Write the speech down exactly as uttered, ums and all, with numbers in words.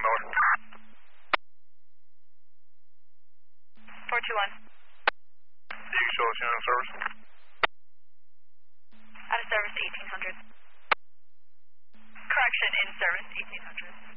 Miller. four two one. You show us unit service? Out of service, eighteen hundred. Correction, in service, eighteen hundred.